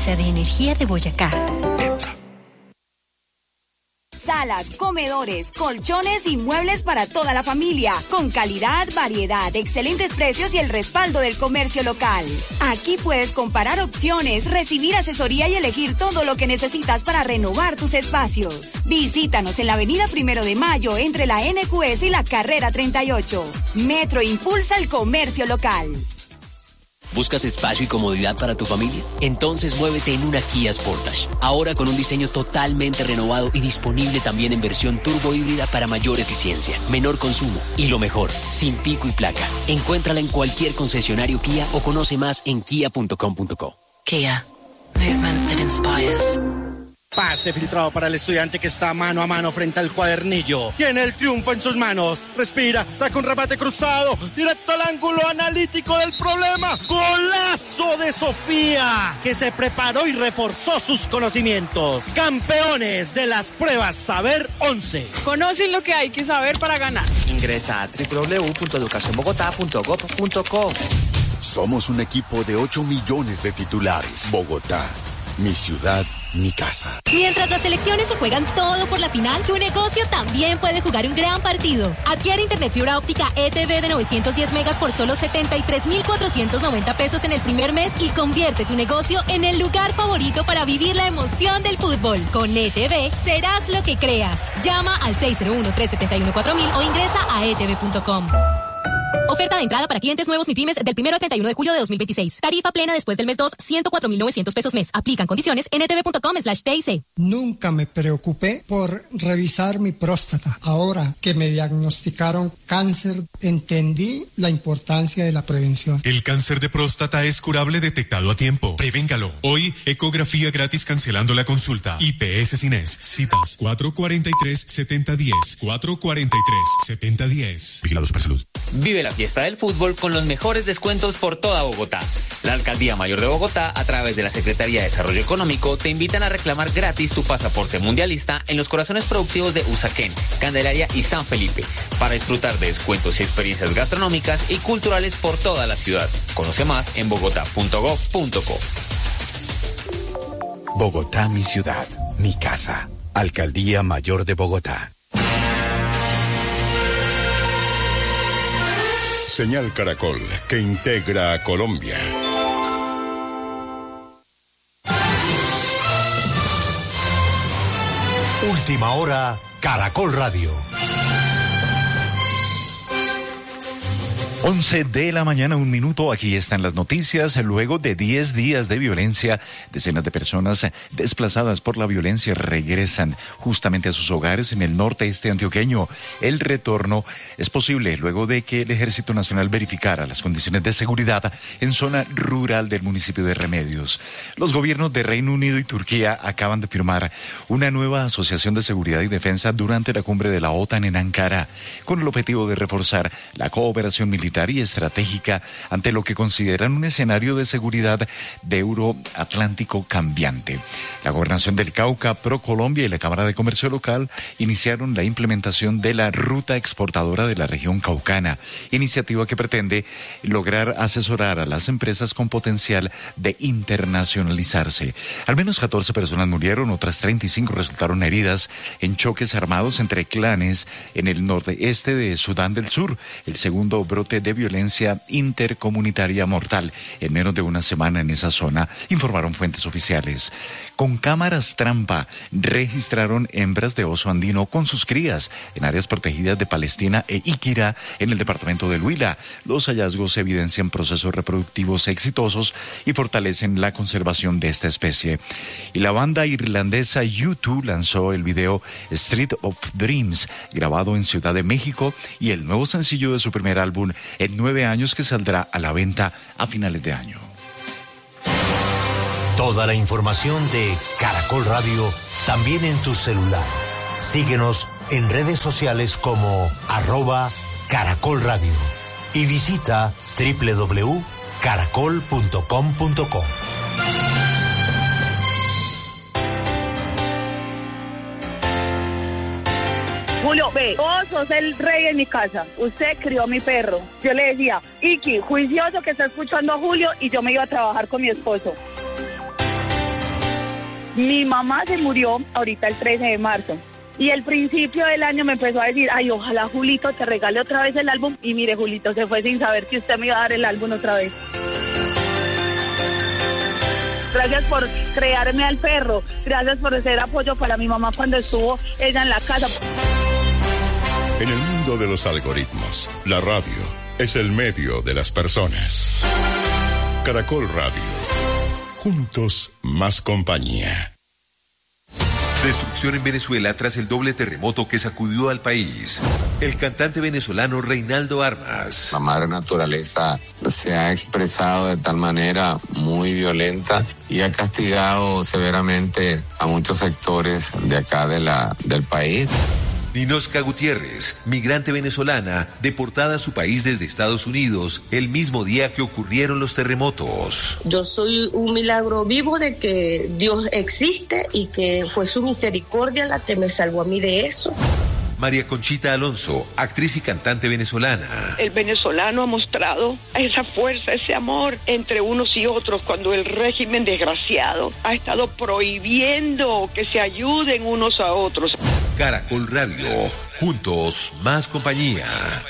Empresa de Energía de Boyacá. Salas, comedores, colchones y muebles para toda la familia, con calidad, variedad, excelentes precios y el respaldo del comercio local. Aquí puedes comparar opciones, recibir asesoría y elegir todo lo que necesitas para renovar tus espacios. Visítanos en la avenida 1 de Mayo, entre la NQS y la carrera 38. Metro impulsa el comercio local. ¿Buscas espacio y comodidad para tu familia? Entonces muévete en una Kia Sportage. Ahora con un diseño totalmente renovado y disponible también en versión turbo híbrida para mayor eficiencia, menor consumo y lo mejor, sin pico y placa. Encuéntrala en cualquier concesionario Kia o conoce más en kia.com.co. Kia. Movement that inspires. Pase filtrado para el estudiante que está mano a mano frente al cuadernillo. Tiene el triunfo en sus manos. Respira, saca un remate cruzado. Directo al ángulo analítico del problema. ¡Golazo de Sofía! Que se preparó y reforzó sus conocimientos. Campeones de las pruebas Saber 11. Conocen lo que hay que saber para ganar. Ingresa a www.educacionbogotá.gov.co. Somos un equipo de 8 millones de titulares. Bogotá, mi ciudad, mi casa. Mientras las selecciones se juegan todo por la final, tu negocio también puede jugar un gran partido. Adquiere internet fibra óptica ETV de 910 megas por solo 73,490 pesos en el primer mes y convierte tu negocio en el lugar favorito para vivir la emoción del fútbol. Con ETV serás lo que creas. Llama al 601-371-4000 o ingresa a etv.com. Oferta de entrada para clientes nuevos MIPYMES del 1 al 31 de julio de 2026. Tarifa plena después del mes 2, 104.900 pesos mes. Aplican condiciones en etv.com/TIC. Nunca me preocupé por revisar mi próstata. Ahora que me diagnosticaron cáncer, entendí la importancia de la prevención. El cáncer de próstata es curable detectado a tiempo. Prevéngalo. Hoy, ecografía gratis cancelando la consulta. IPS Cines. Citas 443-7010. 443-7010. Vigilados para salud. Vive la fiesta del fútbol con los mejores descuentos por toda Bogotá. La Alcaldía Mayor de Bogotá, a través de la Secretaría de Desarrollo Económico, te invitan a reclamar gratis tu pasaporte mundialista en los corazones productivos de Usaquén, Candelaria y San Felipe, para disfrutar de descuentos y experiencias gastronómicas y culturales por toda la ciudad. Conoce más en bogotá.gov.co. Bogotá, mi ciudad, mi casa. Alcaldía Mayor de Bogotá. Señal Caracol, que integra a Colombia. Última hora, Caracol Radio. 11 de la mañana, 1 minuto. Aquí están las noticias. Luego de 10 días de violencia, decenas de personas desplazadas por la violencia regresan justamente a sus hogares en el norte-este antioqueño. El retorno es posible luego de que el Ejército Nacional verificara las condiciones de seguridad en zona rural del municipio de Remedios. Los gobiernos de Reino Unido y Turquía acaban de firmar una nueva asociación de seguridad y defensa durante la cumbre de la OTAN en Ankara, con el objetivo de reforzar la cooperación militar y estratégica ante lo que consideran un escenario de seguridad de euroatlántico cambiante. La Gobernación del Cauca, ProColombia y la Cámara de Comercio Local iniciaron la implementación de la Ruta Exportadora de la región caucana, iniciativa que pretende lograr asesorar a las empresas con potencial de internacionalizarse. Al menos 14 personas murieron, otras 35 resultaron heridas en choques armados entre clanes en el nordeste de Sudán del Sur, el segundo brote de violencia intercomunitaria mortal en menos de una semana en esa zona, informaron fuentes oficiales. Con cámaras trampa registraron hembras de oso andino con sus crías en áreas protegidas de Palestina e Iquirá en el departamento del Huila. Los hallazgos evidencian procesos reproductivos exitosos y fortalecen la conservación de esta especie. Y la banda irlandesa U2 lanzó el video Street of Dreams, grabado en Ciudad de México, y el nuevo sencillo de su primer álbum en 9 años, que saldrá a la venta a finales de año. Toda la información de Caracol Radio también en tu celular. Síguenos en redes sociales como @Caracol Radio y visita www.caracol.com.co. Julio, ve, vos sos el rey en mi casa. Usted crió a mi perro. Yo le decía, Iki, juicioso que está escuchando a Julio, y yo me iba a trabajar con mi esposo. Mi mamá se murió ahorita el 13 de marzo. Y al principio del año me empezó a decir, ay, ojalá Julito te regale otra vez el álbum. Y mire, Julito se fue sin saber que usted me iba a dar el álbum otra vez. Gracias por crearme al perro. Gracias por ser apoyo para mi mamá cuando estuvo ella en la casa. En el mundo de los algoritmos, la radio es el medio de las personas. Caracol Radio. Juntos, más compañía. Destrucción en Venezuela tras el doble terremoto que sacudió al país. El cantante venezolano Reinaldo Armas. La madre naturaleza se ha expresado de tal manera muy violenta y ha castigado severamente a muchos sectores de acá del país. Ninosca Gutiérrez, migrante venezolana, deportada a su país desde Estados Unidos el mismo día que ocurrieron los terremotos. Yo soy un milagro vivo de que Dios existe y que fue su misericordia la que me salvó a mí de eso. María Conchita Alonso, actriz y cantante venezolana. El venezolano ha mostrado esa fuerza, ese amor entre unos y otros cuando el régimen desgraciado ha estado prohibiendo que se ayuden unos a otros. Caracol Radio, juntos, más compañía.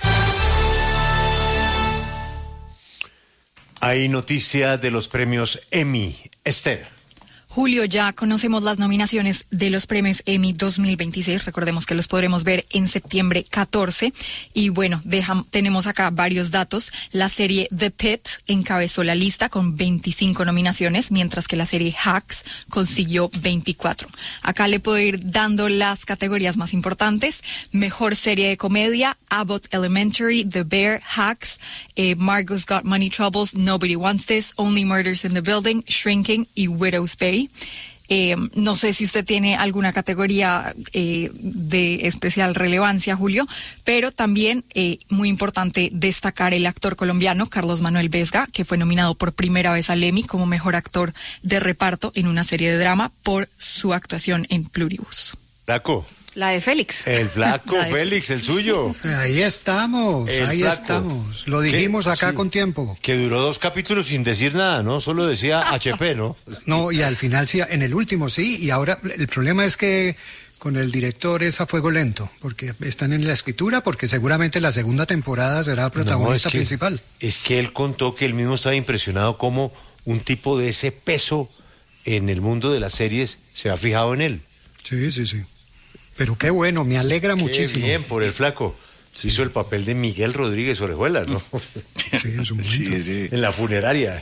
Hay noticia de los premios Emmy. Esther. Julio, ya conocemos las nominaciones de los premios Emmy 2026. Recordemos que los podremos ver en septiembre 14. Y bueno, tenemos acá varios datos. La serie The Pitt encabezó la lista con 25 nominaciones, mientras que la serie Hacks consiguió 24. Acá le puedo ir dando las categorías más importantes. Mejor serie de comedia, Abbott Elementary, The Bear, Hacks, Margot's Got Money Troubles, Nobody Wants This, Only Murders in the Building, Shrinking y Widow's Bay. No sé si usted tiene alguna categoría de especial relevancia, Julio, pero también muy importante destacar el actor colombiano Carlos Manuel Vesga, que fue nominado por primera vez al Emmy como mejor actor de reparto en una serie de drama por su actuación en Pluribus. Flaco. La de Félix. El flaco Félix, el suyo. Ahí estamos, estamos. Lo dijimos acá con tiempo. Que duró 2 capítulos sin decir nada, ¿no? Solo decía HP, ¿no? No, y al final sí, en el último sí, y ahora el problema es que con el director es a fuego lento, porque están en la escritura, porque seguramente la segunda temporada será protagonista principal. Es que él contó que él mismo estaba impresionado cómo un tipo de ese peso en el mundo de las series se ha fijado en él. Sí, sí, sí. Pero qué bueno, me alegra muchísimo. Qué bien por el flaco. Se hizo el papel de Miguel Rodríguez Orejuela, ¿no? Sí, en su momento. Sí. En la funeraria.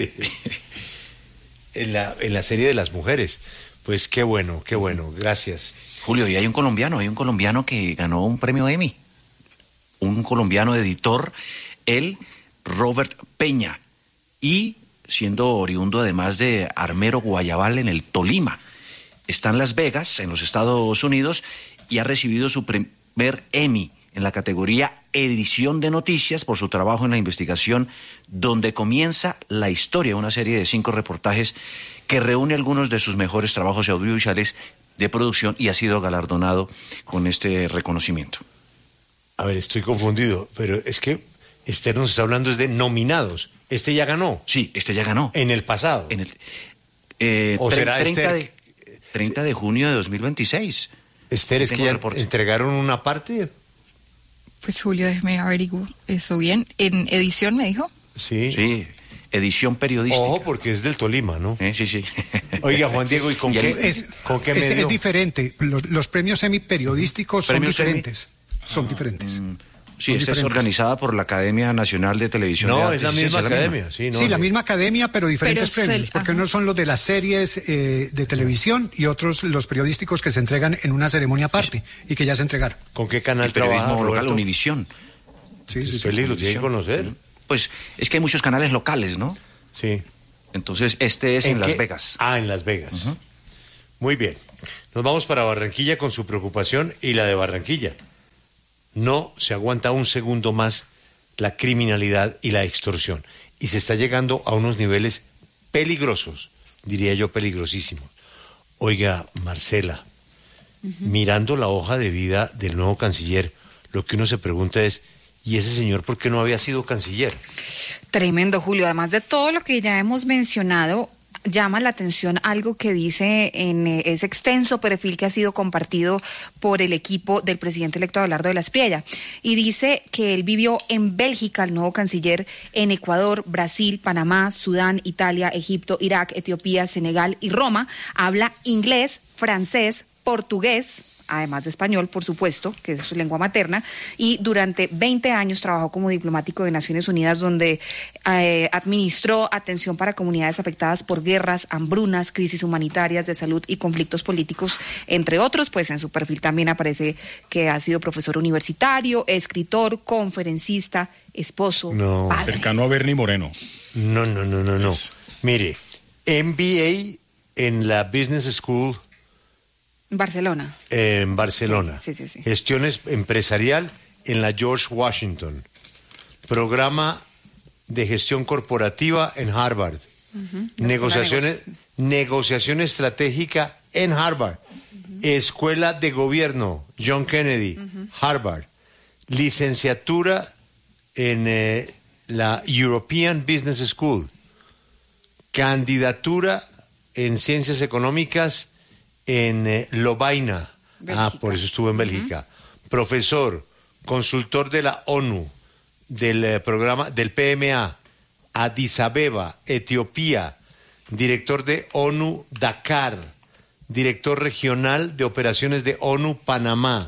en la serie de las mujeres. Pues qué bueno, gracias. Julio, y hay un colombiano que ganó un premio Emmy. Un colombiano editor, él, Robert Peña. Y siendo oriundo además de Armero Guayabal en el Tolima. Está en Las Vegas, en los Estados Unidos, y ha recibido su primer Emmy en la categoría Edición de Noticias por su trabajo en la investigación, donde comienza la historia, una serie de 5 reportajes que reúne algunos de sus mejores trabajos audiovisuales de producción y ha sido galardonado con este reconocimiento. A ver, estoy confundido, pero es que Esther nos está hablando es de nominados. ¿Este ya ganó? Sí, este ya ganó. ¿En el pasado? En el... ¿O será 30 de junio de 2026. Esther, ¿es que ya entregaron una parte? Pues Julio, déjeme averiguar eso bien. ¿En edición me dijo? Sí, edición periodística. Ojo, porque es del Tolima, ¿no? Sí. Oiga, Juan Diego, ¿y con qué medio? Es diferente. Los premios Emmy periodísticos son diferentes. Son diferentes. Sí, esta es organizada por la Academia Nacional de Televisión. No, de es la misma academia. Sí, la misma academia, pero diferentes premios. Porque unos son los de las series de televisión y otros los periodísticos que se entregan en una ceremonia aparte y que ya se entregaron. ¿Con qué canal trabaja, Roberto? Univisión. Sí. Feliz, lo tienen que conocer. Pues es que hay muchos canales locales, ¿no? Sí. Entonces, este es en Las Vegas. En Las Vegas. Muy bien. Nos vamos para Barranquilla con su preocupación y la de Barranquilla. No se aguanta un segundo más la criminalidad y la extorsión. Y se está llegando a unos niveles peligrosos, diría yo peligrosísimos. Oiga, Marcela, mirando la hoja de vida del nuevo canciller, lo que uno se pregunta es, ¿y ese señor por qué no había sido canciller? Tremendo, Julio. Además de todo lo que ya hemos mencionado, llama la atención algo que dice en ese extenso perfil que ha sido compartido por el equipo del presidente electo Abelardo de la Espriella. Y dice que él vivió en Bélgica, el nuevo canciller, en Ecuador, Brasil, Panamá, Sudán, Italia, Egipto, Irak, Etiopía, Senegal y Roma. Habla inglés, francés, portugués, además de español, por supuesto, que es su lengua materna, y durante 20 años trabajó como diplomático de Naciones Unidas, donde administró atención para comunidades afectadas por guerras, hambrunas, crisis humanitarias, de salud y conflictos políticos, entre otros. Pues en su perfil también aparece que ha sido profesor universitario, escritor, conferencista, esposo, padre. Cercano a Bernie Moreno. No. Mire, MBA en la Business School Barcelona. En Barcelona. Sí. Gestión empresarial en la George Washington. Programa de gestión corporativa en Harvard. Negociación estratégica en Harvard. Escuela de Gobierno John Kennedy, Harvard. Licenciatura en la European Business School. Candidatura en Ciencias Económicas en Lovaina. Por eso estuvo en Bélgica. Profesor, consultor de la ONU, del programa del PMA, Addis Abeba, Etiopía, director de ONU Dakar, director regional de operaciones de ONU Panamá,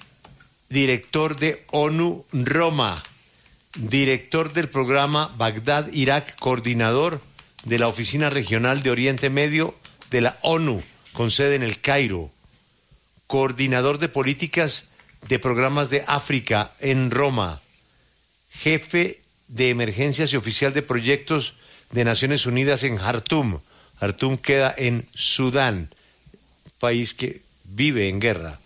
director de ONU Roma, director del programa Bagdad, Irak, coordinador de la Oficina Regional de Oriente Medio de la ONU, con sede en el Cairo, coordinador de políticas de programas de África en Roma, jefe de emergencias y oficial de proyectos de Naciones Unidas en Jartum. Jartum queda en Sudán, país que vive en guerra.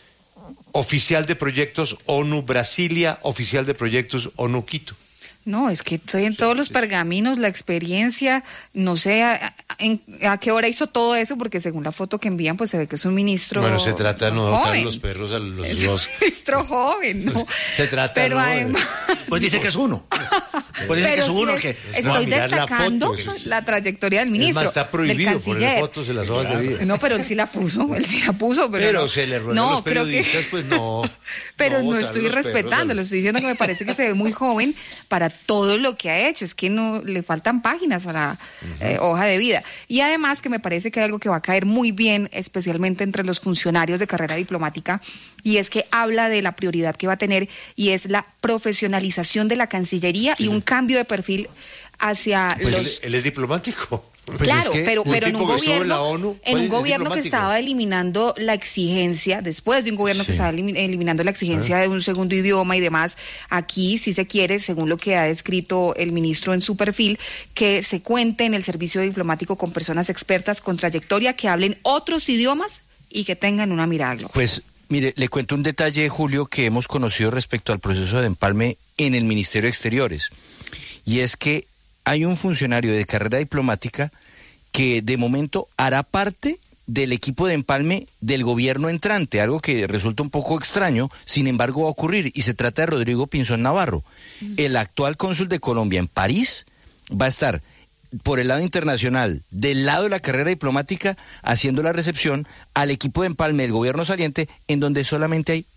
Oficial de proyectos ONU Brasilia, oficial de proyectos ONU Quito. No, es que estoy en todos los pergaminos, la experiencia, no sé a qué hora hizo todo eso, porque según la foto que envían, pues se ve que es un ministro. Bueno, se trata de no adoptar joven. los perros a los Es un ministro joven, ¿no? Se trata pero no, además... Pues dice que es uno. Pues dice que es uno. Que estoy destacando la trayectoria del ministro. Es más, está prohibido poner fotos en las hojas de vida. No, pero él sí la puso, pero no. Se le ruegan los periodistas, pues no. Pero no estoy respetando, le estoy diciendo que me parece que se ve muy joven para todo lo que ha hecho. Es que no le faltan páginas a la hoja de vida. Y además que me parece que hay algo que va a caer muy bien, especialmente entre los funcionarios de carrera diplomática, y es que habla de la prioridad que va a tener, y es la profesionalización de la Cancillería y un cambio de perfil hacia Él es diplomático. Pues claro, pero en un gobierno que estaba eliminando la exigencia, después de un gobierno que estaba eliminando la exigencia de un segundo idioma y demás, aquí sí se quiere, según lo que ha descrito el ministro en su perfil, que se cuente en el servicio diplomático con personas expertas con trayectoria que hablen otros idiomas y que tengan una mirada global. Pues mire, le cuento un detalle, Julio, que hemos conocido respecto al proceso de empalme en el Ministerio de Exteriores, y es que hay un funcionario de carrera diplomática que de momento hará parte del equipo de empalme del gobierno entrante, algo que resulta un poco extraño, sin embargo va a ocurrir, y se trata de Rodrigo Pinzón Navarro. El actual cónsul de Colombia en París va a estar por el lado internacional, del lado de la carrera diplomática, haciendo la recepción al equipo de empalme del gobierno saliente, en donde solamente hay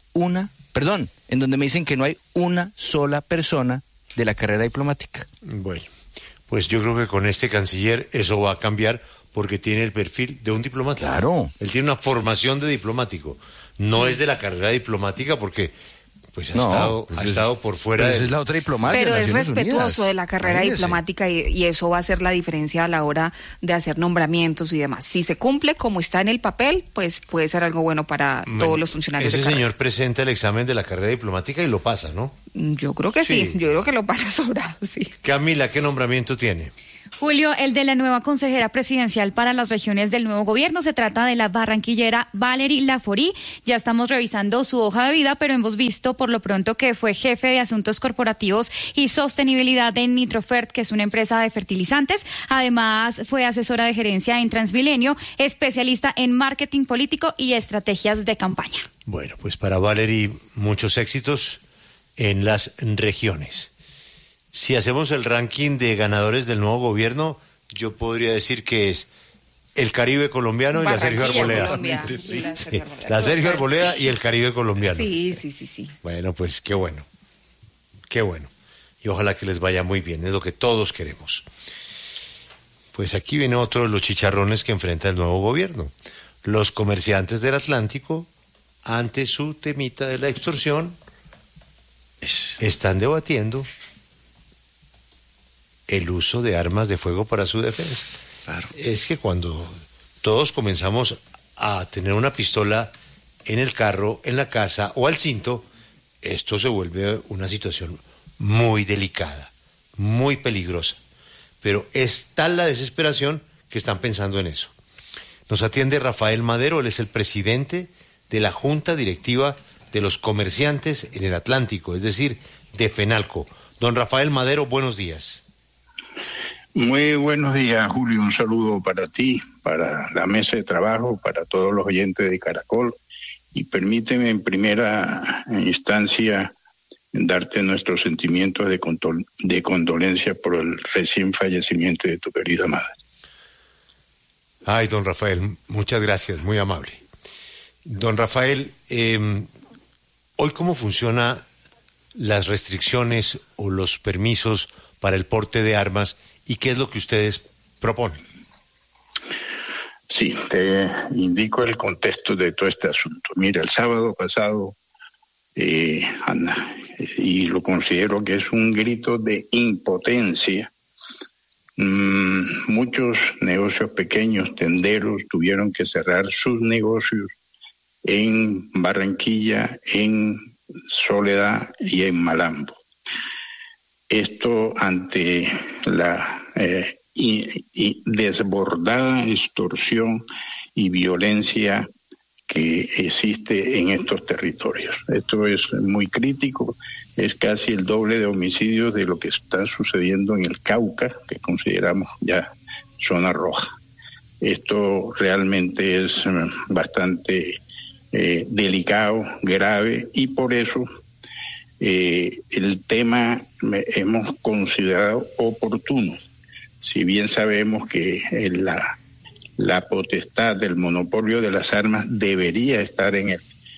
en donde me dicen que no hay una sola persona de la carrera diplomática. Bueno, pues yo creo que con este canciller eso va a cambiar, porque tiene el perfil de un diplomático. Claro. Él tiene una formación de diplomático. No es de la carrera diplomática porque pues ha estado por fuera. Esa es la otra diplomacia. Pero es Naciones respetuoso Unidas. de la carrera diplomática y eso va a hacer la diferencia a la hora de hacer nombramientos y demás. Si se cumple como está en el papel, pues puede ser algo bueno para todos los funcionarios de Ese carrera. señor presenta el examen de la carrera diplomática y lo pasa, ¿no? Yo creo que sí. Yo creo que lo pasa sobrado, sí. Camila, ¿qué nombramiento tiene? Julio, el de la nueva consejera presidencial para las regiones del nuevo gobierno. Se trata de la barranquillera Valerie Laforí. Ya estamos revisando su hoja de vida, pero hemos visto por lo pronto que fue jefe de asuntos corporativos y sostenibilidad en Nitrofert, que es una empresa de fertilizantes. Además, fue asesora de gerencia en Transmilenio, especialista en marketing político y estrategias de campaña. Bueno, pues para Valerie, muchos éxitos en las regiones. Si hacemos el ranking de ganadores del nuevo gobierno, yo podría decir que es el Caribe colombiano y la Sergio Arboleda. Sí. La Sergio Arboleda y el Caribe colombiano. Sí. Bueno, pues qué bueno. Y ojalá que les vaya muy bien, es lo que todos queremos. Pues aquí viene otro de los chicharrones que enfrenta el nuevo gobierno. Los comerciantes del Atlántico, ante su temita de la extorsión, están debatiendo el uso de armas de fuego para su defensa. Claro. Es que cuando todos comenzamos a tener una pistola en el carro, en la casa o al cinto, esto se vuelve una situación muy delicada, muy peligrosa. Pero es tal la desesperación que están pensando en eso. Nos atiende Rafael Madero, él es el presidente de la Junta Directiva de los Comerciantes en el Atlántico, es decir, de FENALCO. Don Rafael Madero, buenos días. Muy buenos días, Julio. Un saludo para ti, para la mesa de trabajo, para todos los oyentes de Caracol. Y permíteme en primera instancia darte nuestros sentimientos de condolencia por el recién fallecimiento de tu querida madre. Ay, don Rafael, muchas gracias, muy amable. Don Rafael, hoy cómo funcionan las restricciones o los permisos para el porte de armas y qué es lo que ustedes proponen. Sí, te indico el contexto de todo este asunto. Mira, el sábado pasado, Ana, y lo considero que es un grito de impotencia, muchos negocios pequeños, tenderos, tuvieron que cerrar sus negocios en Barranquilla, en Soledad y en Malambo. Esto ante la desbordada extorsión y violencia que existe en estos territorios. Esto es muy crítico, es casi el doble de homicidios de lo que está sucediendo en el Cauca, que consideramos ya zona roja. Esto realmente es bastante delicado, grave, y por eso el tema hemos considerado oportuno. Si bien sabemos que la potestad del monopolio de las armas debería estar en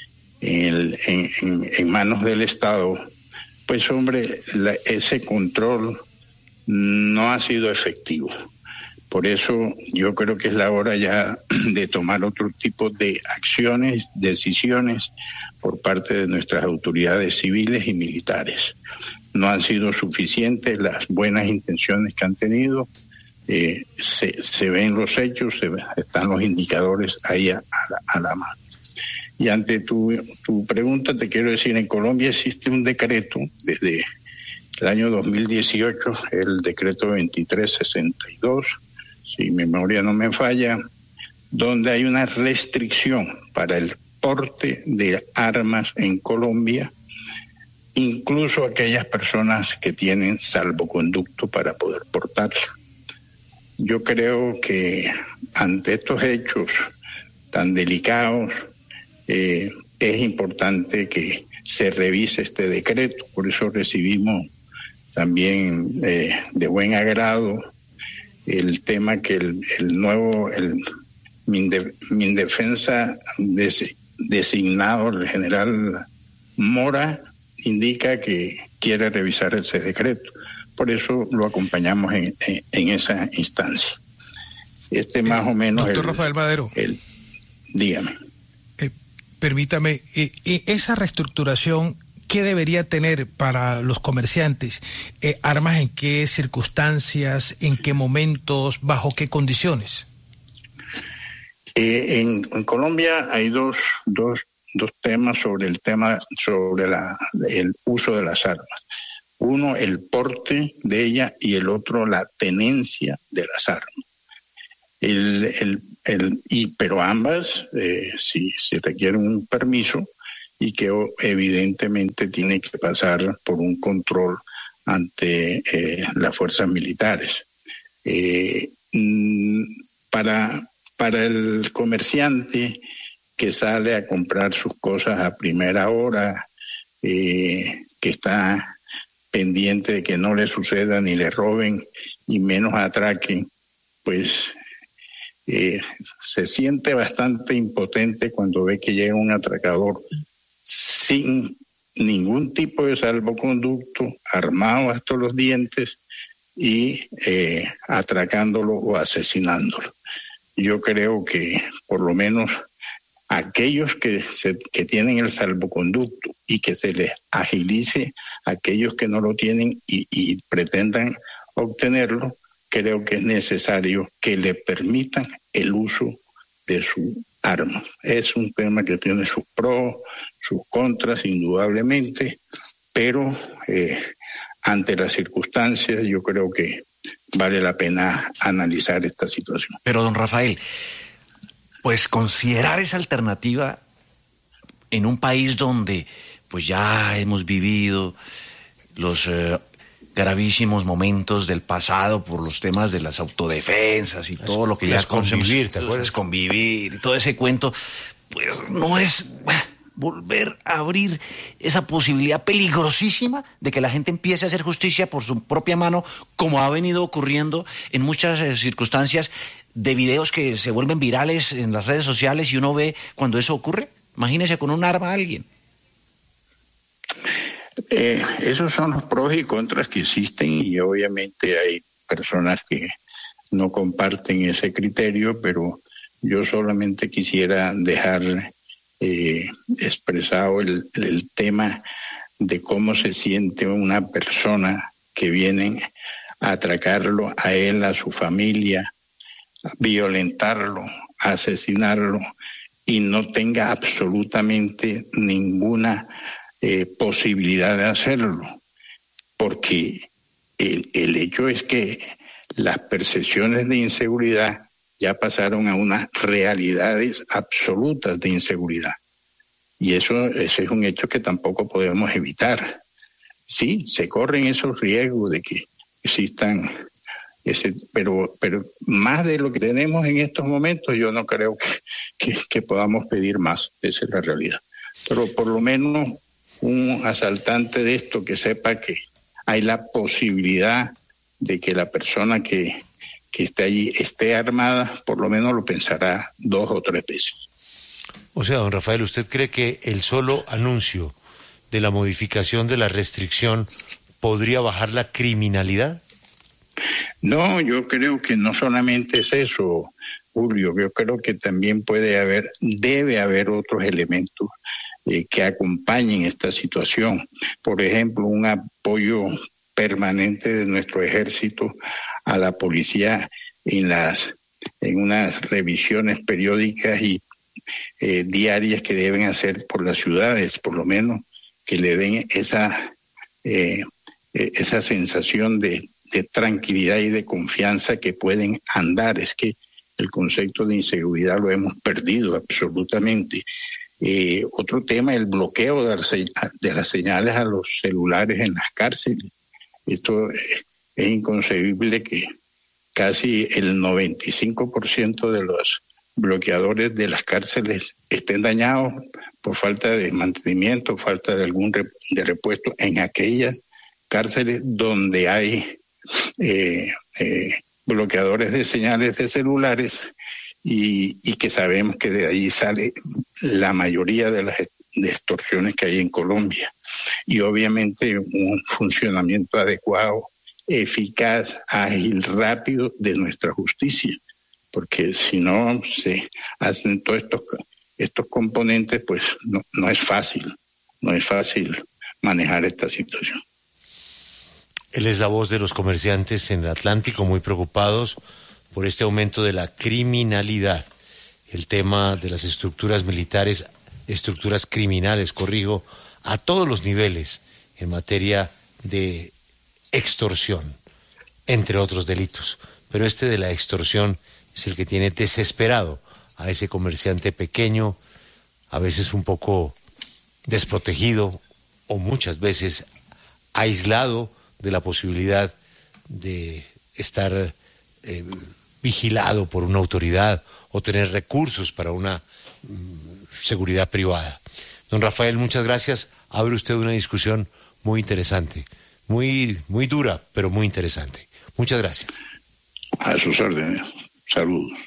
manos del Estado, pues hombre, ese control no ha sido efectivo. Por eso yo creo que es la hora ya de tomar otro tipo de acciones, decisiones por parte de nuestras autoridades civiles y militares. No han sido suficientes las buenas intenciones que han tenido. Se ven los hechos, están los indicadores ahí a la mano. Y ante tu pregunta te quiero decir, en Colombia existe un decreto desde el año 2018, el decreto 2362, si mi memoria no me falla, donde hay una restricción para el porte de armas en Colombia, incluso aquellas personas que tienen salvoconducto para poder portarla. Yo creo que ante estos hechos tan delicados es importante que se revise este decreto. Por eso recibimos también de buen agrado el tema que el nuevo Mindefensa designado, el general Mora, indica que quiere revisar ese decreto. Por eso lo acompañamos en esa instancia. Más o menos... Doctor Rafael Madero. Dígame. Permítame, esa reestructuración, ¿qué debería tener para los comerciantes? ¿Armas en qué circunstancias, en qué momentos, bajo qué condiciones? En Colombia hay dos temas sobre el uso de las armas. Uno, el porte de ella, y el otro, la tenencia de las armas. Pero ambas, si requieren un permiso, y que evidentemente tiene que pasar por un control ante las fuerzas militares. Para el comerciante que sale a comprar sus cosas a primera hora, que está pendiente de que no le suceda ni le roben y menos atraquen, pues se siente bastante impotente cuando ve que llega un atracador sin ningún tipo de salvoconducto, armado hasta los dientes y atracándolo o asesinándolo. Yo creo que por lo menos aquellos que tienen el salvoconducto y que se les agilice a aquellos que no lo tienen y pretendan obtenerlo, creo que es necesario que le permitan el uso de su arma. Es un tema que tiene sus pros, sus contras, indudablemente, pero ante las circunstancias yo creo que vale la pena analizar esta situación. Pero, don Rafael, pues considerar esa alternativa en un país donde pues ya hemos vivido los gravísimos momentos del pasado por los temas de las autodefensas y todo lo que ya conocemos. Convivir y todo ese cuento, pues no es volver a abrir esa posibilidad peligrosísima de que la gente empiece a hacer justicia por su propia mano, como ha venido ocurriendo en muchas circunstancias de videos que se vuelven virales en las redes sociales y uno ve cuando eso ocurre. Imagínese con un arma a alguien. Esos son los pros y contras que existen y obviamente hay personas que no comparten ese criterio, pero yo solamente quisiera dejar expresado el tema de cómo se siente una persona que vienen a atracarlo a él, a su familia, a violentarlo, a asesinarlo y no tenga absolutamente ninguna posibilidad de hacerlo, porque el hecho es que las percepciones de inseguridad ya pasaron a unas realidades absolutas de inseguridad. Y eso es un hecho que tampoco podemos evitar. Sí, se corren esos riesgos de que existan, pero más de lo que tenemos en estos momentos, yo no creo que podamos pedir más. Esa es la realidad. Pero por lo menos un asaltante de esto que sepa que hay la posibilidad de que la persona que esté allí esté armada, por lo menos lo pensará 2 o 3 veces. O sea, don Rafael, ¿usted cree que el solo anuncio de la modificación de la restricción podría bajar la criminalidad? No, yo creo que no solamente es eso, Julio. Yo creo que también debe haber otros elementos que acompañen esta situación. Por ejemplo, un apoyo permanente de nuestro ejército a la policía en unas revisiones periódicas y diarias que deben hacer por las ciudades, por lo menos que le den esa sensación de tranquilidad y de confianza que pueden andar. Es que el concepto de inseguridad lo hemos perdido absolutamente. Otro tema, el bloqueo de las señales a los celulares en las cárceles. Esto es inconcebible que casi el 95% de los bloqueadores de las cárceles estén dañados por falta de mantenimiento, falta de algún repuesto en aquellas cárceles donde hay bloqueadores de señales de celulares y que sabemos que de ahí sale la mayoría de las extorsiones que hay en Colombia. Y obviamente un funcionamiento adecuado, eficaz, ágil, rápido de nuestra justicia, porque si no se hacen todos estos componentes, pues no es fácil manejar esta situación. Él es la voz de los comerciantes en el Atlántico, muy preocupados por este aumento de la criminalidad, el tema de las estructuras militares, estructuras criminales, a todos los niveles en materia de extorsión, entre otros delitos. Pero este de la extorsión es el que tiene desesperado a ese comerciante pequeño, a veces un poco desprotegido o muchas veces aislado de la posibilidad de estar vigilado por una autoridad o tener recursos para una seguridad privada. Don Rafael, muchas gracias. Abre usted una discusión muy interesante, muy dura, pero muy interesante. Muchas gracias. A sus órdenes. Saludos.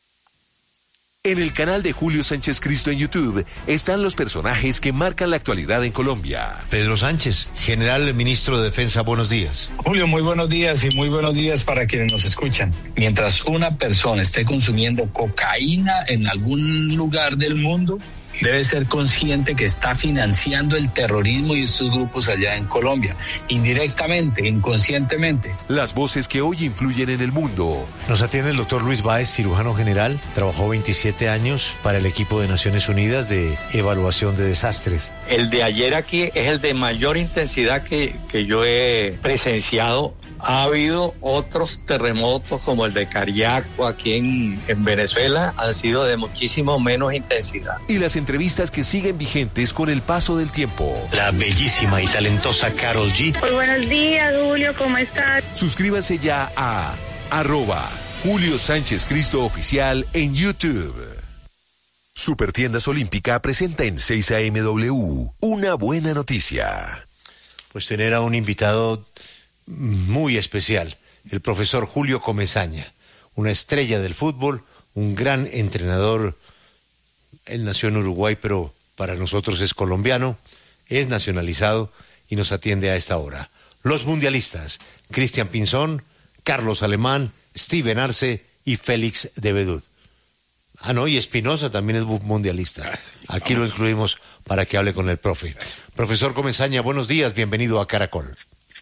En el canal de Julio Sánchez Cristo en YouTube están los personajes que marcan la actualidad en Colombia. Pedro Sánchez, general ministro de Defensa, buenos días. Julio, muy buenos días y muy buenos días para quienes nos escuchan. Mientras una persona esté consumiendo cocaína en algún lugar del mundo, debe ser consciente que está financiando el terrorismo y estos grupos allá en Colombia, indirectamente, inconscientemente. Las voces que hoy influyen en el mundo. Nos atiende el doctor Luis Báez, cirujano general. Trabajó 27 años para el equipo de Naciones Unidas de evaluación de desastres. El de ayer aquí es el de mayor intensidad que yo he presenciado. Ha habido otros terremotos como el de Cariaco aquí en Venezuela, han sido de muchísimo menos intensidad. Y las entrevistas que siguen vigentes con el paso del tiempo. La bellísima y talentosa Karol G. Muy buenos días, Julio, ¿cómo estás? Suscríbanse ya a @Julio Sánchez Cristo Oficial en YouTube. Supertiendas Olímpica presenta en 6 AMW una buena noticia. Pues tener a un invitado muy especial, el profesor Julio Comesaña, una estrella del fútbol, un gran entrenador. Él nació en Uruguay, pero para nosotros es colombiano, es nacionalizado y nos atiende a esta hora. Los mundialistas, Cristian Pinzón, Carlos Alemán, Steven Arce y Félix de Bedut. Ah, no, y Espinosa también es mundialista. Aquí lo incluimos para que hable con el profe. Profesor Comesaña, buenos días, bienvenido a Caracol.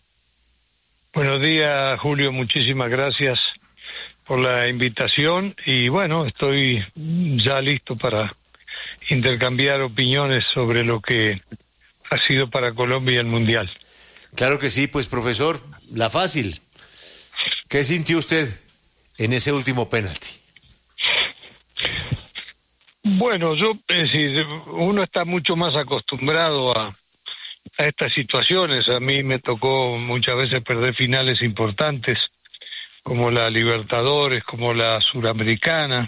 Buenos días, Julio, muchísimas gracias por la invitación y bueno, estoy ya listo para intercambiar opiniones sobre lo que ha sido para Colombia el Mundial. Claro que sí, pues profesor, la fácil. ¿Qué sintió usted en ese último penalti? Bueno, es decir, uno está mucho más acostumbrado a estas situaciones. A mí me tocó muchas veces perder finales importantes, como la Libertadores, como la Suramericana,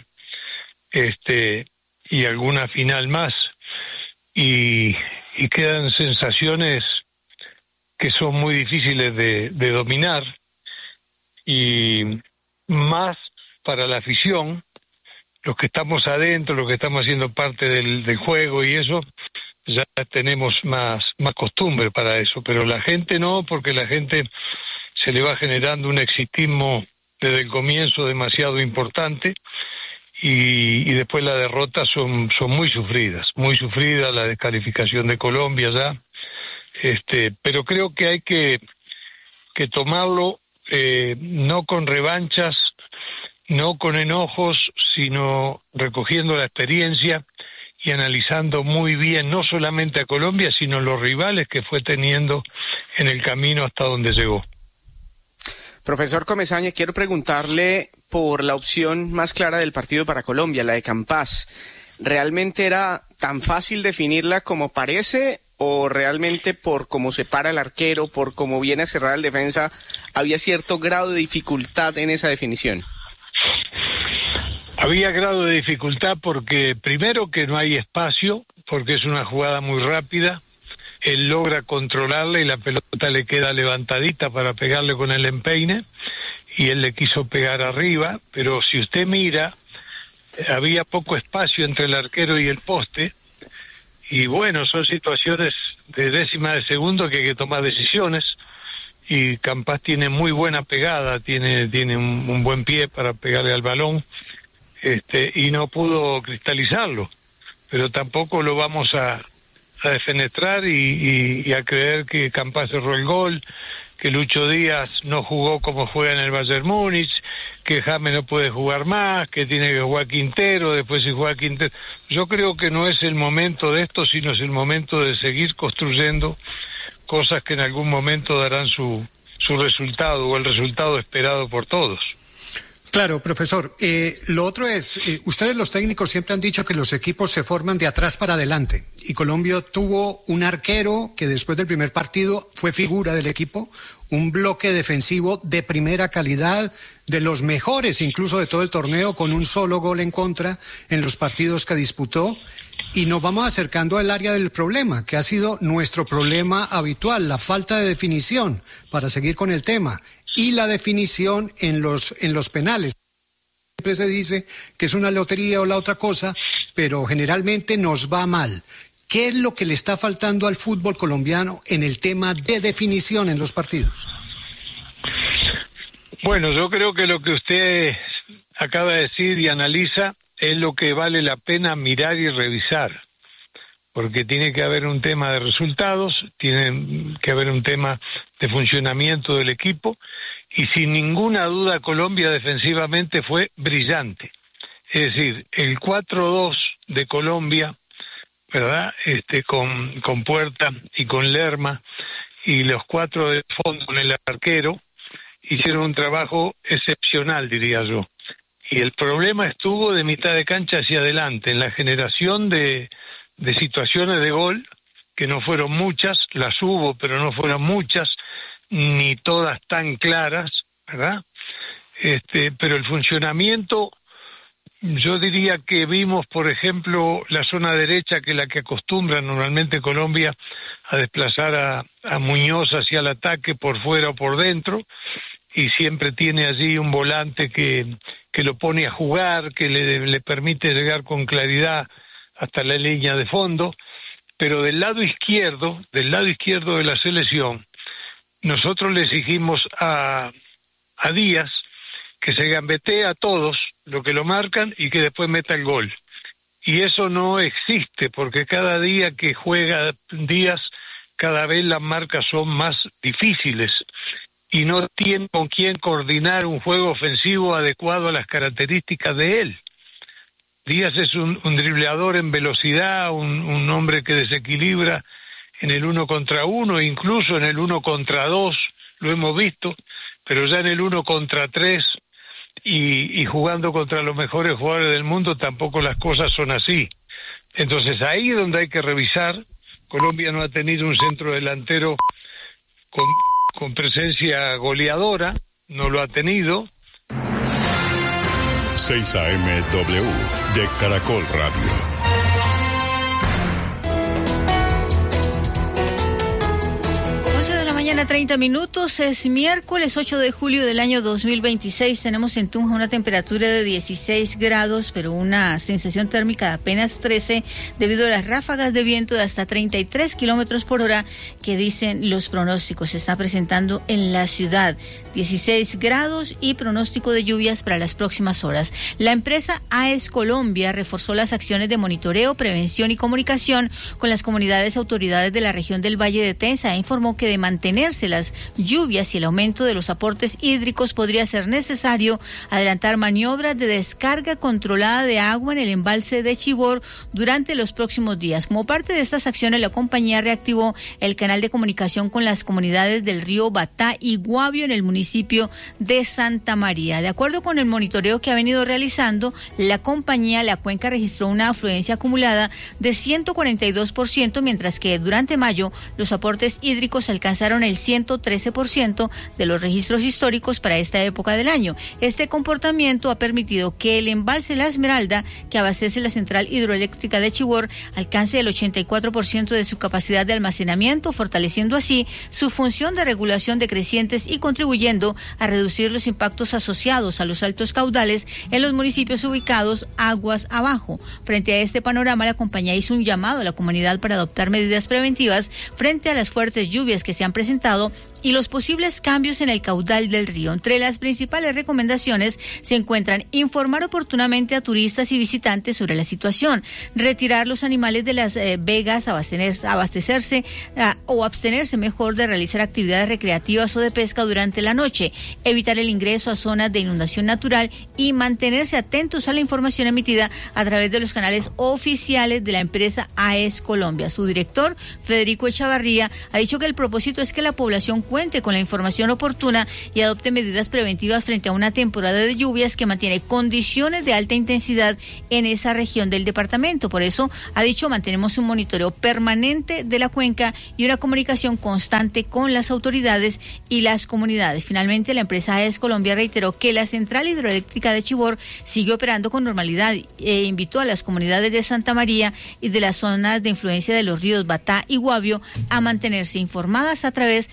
y alguna final más, y quedan sensaciones que son muy difíciles de dominar, y más para la afición, los que estamos adentro, los que estamos haciendo parte del juego y eso, ya tenemos más costumbre para eso, pero la gente no, porque la gente se le va generando un exitismo desde el comienzo demasiado importante y después las derrotas son muy sufridas, la descalificación de Colombia ya, pero creo que hay que tomarlo no con revanchas, no con enojos, sino recogiendo la experiencia y analizando muy bien no solamente a Colombia, sino los rivales que fue teniendo en el camino hasta donde llegó. Profesor Comesaña, quiero preguntarle por la opción más clara del partido para Colombia, la de Campas. ¿Realmente era tan fácil definirla como parece o realmente por cómo se para el arquero, por cómo viene a cerrar el defensa, había cierto grado de dificultad en esa definición? Había grado de dificultad porque primero que no hay espacio, porque es una jugada muy rápida, él logra controlarla y la pelota le queda levantadita para pegarle con el empeine y él le quiso pegar arriba, pero si usted mira, había poco espacio entre el arquero y el poste y bueno, son situaciones de décima de segundo que hay que tomar decisiones y Campas tiene muy buena pegada, tiene un buen pie para pegarle al balón. Y no pudo cristalizarlo, pero tampoco lo vamos a defenestrar y a creer que Campas cerró el gol, que Lucho Díaz no jugó como juega en el Bayern Múnich, que James no puede jugar más, que tiene que jugar Quintero, después si juega Quintero. Yo creo que no es el momento de esto, sino es el momento de seguir construyendo cosas que en algún momento darán su resultado o el resultado esperado por todos. Claro, profesor. Lo otro es, ustedes los técnicos siempre han dicho que los equipos se forman de atrás para adelante. Y Colombia tuvo un arquero que después del primer partido fue figura del equipo, un bloque defensivo de primera calidad, de los mejores incluso de todo el torneo, con un solo gol en contra en los partidos que disputó. Y nos vamos acercando al área del problema, que ha sido nuestro problema habitual, la falta de definición, para seguir con el tema. Y la definición en los penales. Siempre se dice que es una lotería o la otra cosa, pero generalmente nos va mal. ¿Qué es lo que le está faltando al fútbol colombiano en el tema de definición en los partidos? Bueno, yo creo que lo que usted acaba de decir y analiza es lo que vale la pena mirar y revisar, porque tiene que haber un tema de resultados, tiene que haber un tema de funcionamiento del equipo, y sin ninguna duda Colombia defensivamente fue brillante. Es decir, el 4-2 de Colombia, ¿verdad? Con Puerta y con Lerma, y los 4 de fondo con el arquero, hicieron un trabajo excepcional, diría yo. Y el problema estuvo de mitad de cancha hacia adelante, en la generación de situaciones de gol, que no fueron muchas, las hubo, pero no fueron muchas, ni todas tan claras, ¿verdad? Pero el funcionamiento, yo diría que vimos, por ejemplo, la zona derecha, que es la que acostumbra normalmente Colombia a desplazar a Muñoz hacia el ataque por fuera o por dentro, y siempre tiene allí un volante que lo pone a jugar, que le permite llegar con claridad hasta la línea de fondo. Pero del lado izquierdo de la selección, nosotros le exigimos a Díaz que se gambetee a todos, lo que lo marcan, y que después meta el gol. Y eso no existe, porque cada día que juega Díaz, cada vez las marcas son más difíciles, y no tiene con quién coordinar un juego ofensivo adecuado a las características de él. Díaz es un dribleador en velocidad, un hombre que desequilibra en el 1 contra 1, incluso en el 1 contra 2, lo hemos visto, pero ya en el 1 contra 3 y jugando contra los mejores jugadores del mundo tampoco las cosas son así. Entonces ahí es donde hay que revisar. Colombia no ha tenido un centro delantero con presencia goleadora, no lo ha tenido. 6 AM-W de Caracol Radio. 30 minutos, es miércoles 8 de julio del año 2026. Tenemos en Tunja una temperatura de 16 grados, pero una sensación térmica de apenas 13 debido a las ráfagas de viento de hasta 33 kilómetros por hora que dicen los pronósticos. Se está presentando en la ciudad 16 grados y pronóstico de lluvias para las próximas horas. La empresa AES Colombia reforzó las acciones de monitoreo, prevención y comunicación con las comunidades y autoridades de la región del Valle de Tensa e informó que de mantenerse las lluvias y el aumento de los aportes hídricos podría ser necesario adelantar maniobras de descarga controlada de agua en el embalse de Chivor durante los próximos días. Como parte de estas acciones, la compañía reactivó el canal de comunicación con las comunidades del río Batá y Guavio en el municipio de Santa María. De acuerdo con el monitoreo que ha venido realizando la compañía, la cuenca registró una afluencia acumulada de 142%, mientras que durante mayo los aportes hídricos alcanzaron el 113% de los registros históricos para esta época del año. Este comportamiento ha permitido que el embalse La Esmeralda, que abastece la central hidroeléctrica de Chivor, alcance el 84% de su capacidad de almacenamiento, fortaleciendo así su función de regulación de crecientes y contribuyendo a reducir los impactos asociados a los altos caudales en los municipios ubicados aguas abajo. Frente a este panorama, la compañía hizo un llamado a la comunidad para adoptar medidas preventivas frente a las fuertes lluvias que se han presentado y los posibles cambios en el caudal del río. Entre las principales recomendaciones se encuentran informar oportunamente a turistas y visitantes sobre la situación, retirar los animales de las vegas, abastecerse o abstenerse mejor de realizar actividades recreativas o de pesca durante la noche, evitar el ingreso a zonas de inundación natural y mantenerse atentos a la información emitida a través de los canales oficiales de la empresa AES Colombia. Su director, Federico Echavarría, ha dicho que el propósito es que la población cuente con la información oportuna y adopte medidas preventivas frente a una temporada de lluvias que mantiene condiciones de alta intensidad en esa región del departamento. Por eso, ha dicho, mantenemos un monitoreo permanente de la cuenca y una comunicación constante con las autoridades y las comunidades. Finalmente, la empresa AES Colombia reiteró que la central hidroeléctrica de Chivor sigue operando con normalidad e invitó a las comunidades de Santa María y de las zonas de influencia de los ríos Batá y Guavio a mantenerse informadas a través de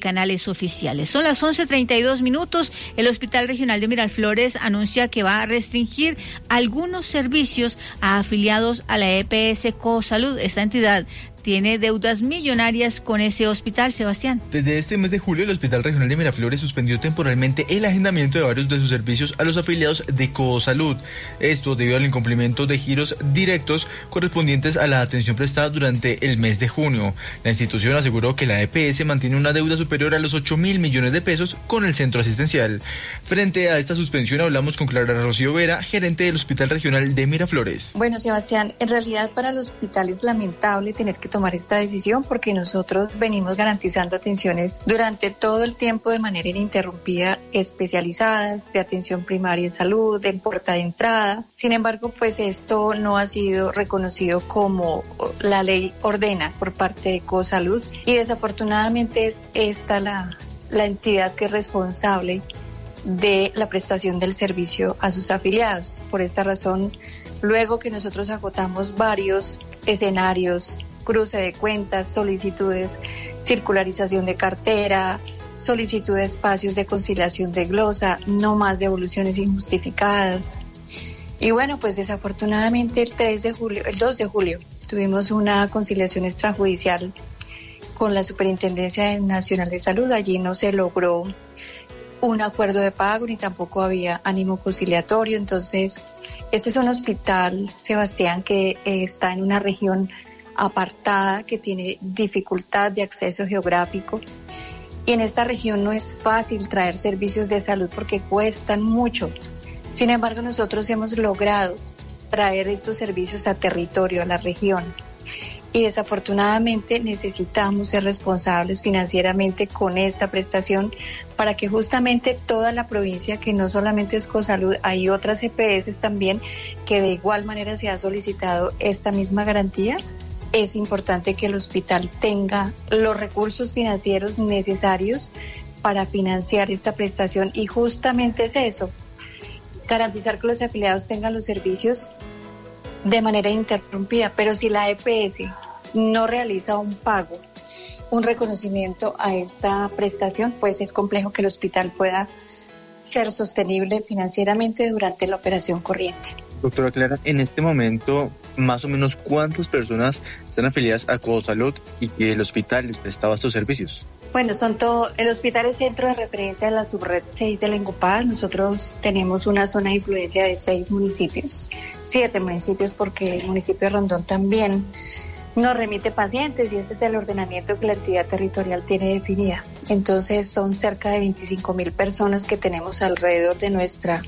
canales oficiales. Son las 11:32 minutos. El Hospital Regional de Miraflores anuncia que va a restringir algunos servicios a afiliados a la EPS Cosalud. Esta entidad tiene deudas millonarias con ese hospital, Sebastián. Desde este mes de julio, el Hospital Regional de Miraflores suspendió temporalmente el agendamiento de varios de sus servicios a los afiliados de Cosalud. Esto debido al incumplimiento de giros directos correspondientes a la atención prestada durante el mes de junio. La institución aseguró que la EPS mantiene una deuda superior a los 8.000 millones de pesos con el centro asistencial. Frente a esta suspensión hablamos con Clara Rocío Vera, gerente del Hospital Regional de Miraflores. Bueno, Sebastián, en realidad para el hospital es lamentable tener que tomar esta decisión porque nosotros venimos garantizando atenciones durante todo el tiempo de manera ininterrumpida, especializadas, de atención primaria en salud, en puerta de entrada. Sin embargo, pues esto no ha sido reconocido como la ley ordena por parte de Cosalud y desafortunadamente es esta la entidad que es responsable de la prestación del servicio a sus afiliados. Por esta razón, luego que nosotros agotamos varios escenarios, cruce de cuentas, solicitudes, circularización de cartera, solicitud de espacios de conciliación de glosa, no más devoluciones injustificadas. Y bueno, pues desafortunadamente el 2 de julio tuvimos una conciliación extrajudicial con la Superintendencia Nacional de Salud. Allí no se logró un acuerdo de pago ni tampoco había ánimo conciliatorio. Entonces, este es un hospital, Sebastián, que está en una región apartada, que tiene dificultad de acceso geográfico y en esta región no es fácil traer servicios de salud porque cuestan mucho. Sin embargo, nosotros hemos logrado traer estos servicios a territorio, a la región, y desafortunadamente necesitamos ser responsables financieramente con esta prestación para que justamente toda la provincia, que no solamente es Cosalud, hay otras EPS también que de igual manera se ha solicitado esta misma garantía. Es importante que el hospital tenga los recursos financieros necesarios para financiar esta prestación y justamente es eso, garantizar que los afiliados tengan los servicios de manera ininterrumpida, pero si la EPS no realiza un pago, un reconocimiento a esta prestación, pues es complejo que el hospital pueda ser sostenible financieramente durante la operación corriente. Doctora Clara, en este momento, más o menos, ¿cuántas personas están afiliadas a Cosalud y que el hospital les prestaba estos servicios? Bueno, el hospital es centro de referencia de la subred 6 de la Ingopal. Nosotros tenemos una zona de influencia de 6 municipios, 7 municipios porque el municipio de Rondón también nos remite pacientes y ese es el ordenamiento que la entidad territorial tiene definida. Entonces son cerca de 25.000 personas que tenemos alrededor de nuestra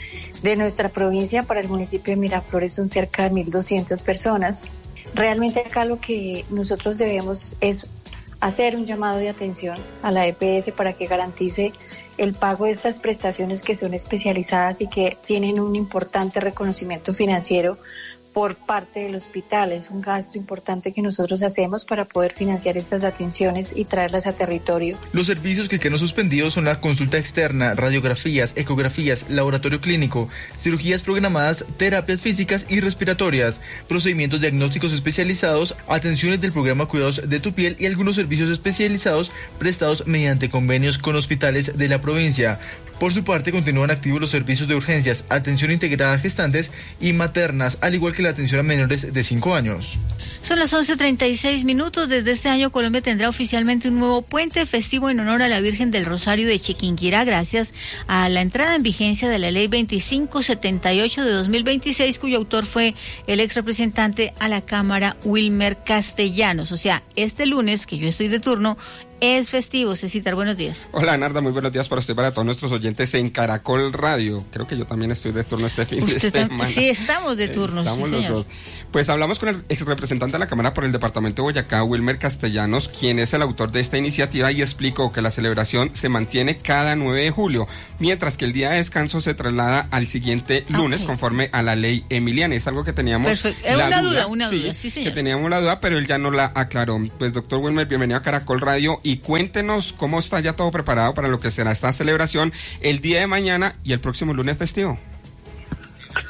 provincia. Para el municipio de Miraflores son cerca de 1.200 personas. Realmente acá lo que nosotros debemos es hacer un llamado de atención a la EPS para que garantice el pago de estas prestaciones que son especializadas y que tienen un importante reconocimiento financiero por parte del hospital. Es un gasto importante que nosotros hacemos para poder financiar estas atenciones y traerlas a territorio. Los servicios que quedan suspendidos son la consulta externa, radiografías, ecografías, laboratorio clínico, cirugías programadas, terapias físicas y respiratorias, procedimientos diagnósticos especializados, atenciones del programa Cuidados de tu Piel y algunos servicios especializados prestados mediante convenios con hospitales de la provincia. Por su parte, continúan activos los servicios de urgencias, atención integrada a gestantes y maternas, al igual que la atención a menores de 5 años. Son las 11:36 minutos. Desde este año Colombia tendrá oficialmente un nuevo puente festivo en honor a la Virgen del Rosario de Chiquinquirá, gracias a la entrada en vigencia de la Ley 2578 de 2026, cuyo autor fue el ex representante a la Cámara, Wilmer Castellanos. O sea, este lunes, que yo estoy de turno, es festivo. Cecitar, buenos días. Hola, Narda, muy buenos días para usted y para todos nuestros oyentes en Caracol Radio. Creo que yo también estoy de turno este fin de semana. Sí, estamos de turno. Estamos sí, los dos. Pues hablamos con el ex representante de la Cámara por el Departamento de Boyacá, Wilmer Castellanos, quien es el autor de esta iniciativa y explicó que la celebración se mantiene cada 9 de julio, mientras que el día de descanso se traslada al siguiente lunes, conforme a la ley Emiliana. Es algo que teníamos una duda, sí, señor. Que teníamos la duda, pero él ya nos la aclaró. Pues doctor Wilmer, bienvenido a Caracol Radio y cuéntenos cómo está ya todo preparado para lo que será esta celebración el día de mañana y el próximo lunes festivo.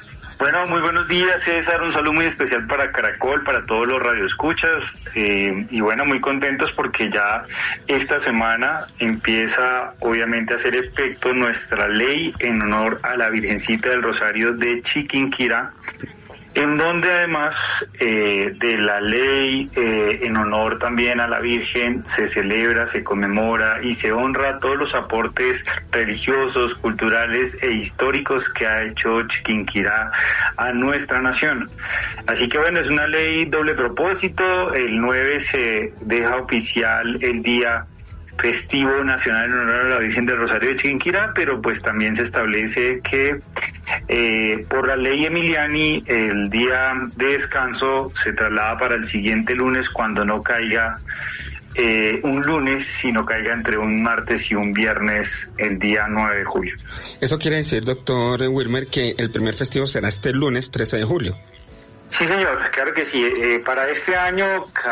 Bueno, muy buenos días, César. Un saludo muy especial para Caracol, para todos los radioescuchas. Y bueno, muy contentos porque ya esta semana empieza obviamente a hacer efecto nuestra ley en honor a la Virgencita del Rosario de Chiquinquirá, en donde además de la ley en honor también a la Virgen se celebra, se conmemora y se honra todos los aportes religiosos, culturales e históricos que ha hecho Chiquinquirá a nuestra nación. Así que bueno, es una ley doble propósito. El 9 se deja oficial el día festivo nacional en honor a la Virgen del Rosario de Chiquinquirá, pero pues también se establece que por la ley Emiliani el día de descanso se traslada para el siguiente lunes, cuando no caiga un lunes, sino caiga entre un martes y un viernes, el día 9 de julio. Eso quiere decir, doctor Wilmer, que el primer festivo será este lunes 13 de julio. Sí, señor, claro que sí. Para este año